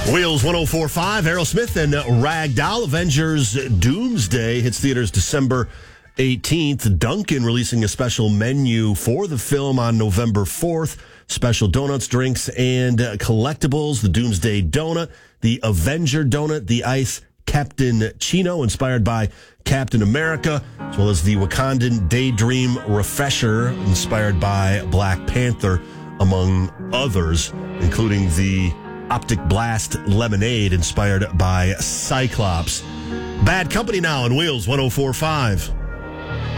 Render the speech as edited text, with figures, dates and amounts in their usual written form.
Wheels 104.5, Aerosmith and Ragdoll. Avengers Doomsday hits theaters December 18th. Dunkin' releasing a special menu for the film on November 4th. Special donuts, drinks, and collectibles. The Doomsday Donut, the Avenger Donut, the Ice Captain Chino, inspired by Captain America, as well as the Wakandan Daydream Refresher, inspired by Black Panther, among others, including the Optic Blast Lemonade, inspired by Cyclops. Bad Company now on Wheels 104.5.